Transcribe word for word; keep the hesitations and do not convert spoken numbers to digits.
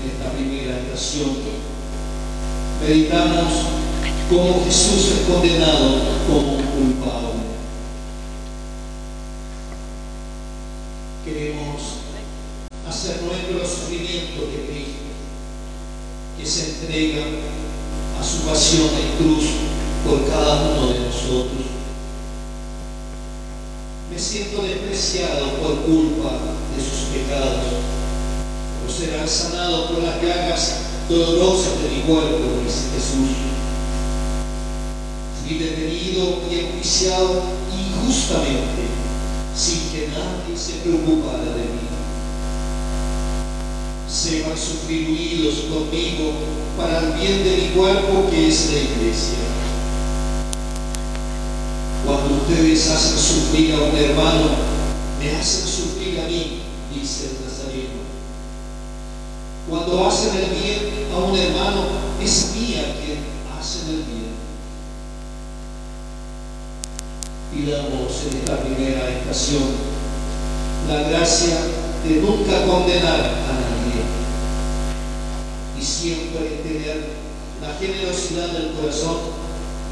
en esta primera estación meditamos cómo Jesús es condenado como culpable. Queremos hacer nuestro los sufrimientos de Cristo, que se entrega a su pasión en cruz por cada uno de nosotros. Me siento despreciado por culpa de sus pecados, pero serán sanados por las llagas dolorosas de mi cuerpo, dice Jesús. Fui detenido y enjuiciado injustamente, sin que nadie se preocupara de mí. Sean sufrir unidos conmigo para el bien de mi cuerpo, que es la iglesia. Cuando ustedes hacen sufrir a un hermano, me hacen sufrir a mí, dice el Nazareno. Cuando hacen el bien a un hermano, es a mí a quien hacen el bien. Pidamos en esta primera estación la gracia de nunca condenar a nadie y siempre tener la generosidad del corazón